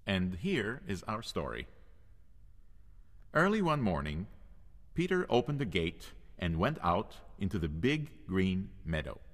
and here is our story. Early one morning, Peter opened the gate and went out into the big green meadow.